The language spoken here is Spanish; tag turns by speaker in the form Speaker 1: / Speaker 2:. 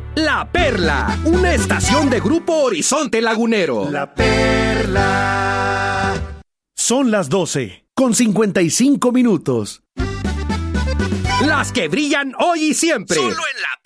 Speaker 1: La Perla, una estación de Grupo Horizonte Lagunero.
Speaker 2: La Perla.
Speaker 3: Son las 12:55.
Speaker 1: Las que brillan hoy y siempre.
Speaker 4: Solo en La